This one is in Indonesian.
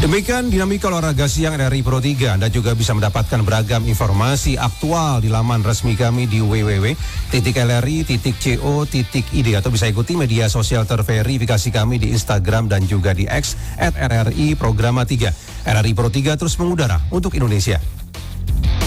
Demikian dinamika olahraga siang RRI Pro 3. Anda juga bisa mendapatkan beragam informasi aktual di laman resmi kami di www.lri.co.id atau bisa ikuti media sosial terverifikasi kami di Instagram dan juga di X @RRI Programa 3. RRI Pro 3 terus mengudara untuk Indonesia.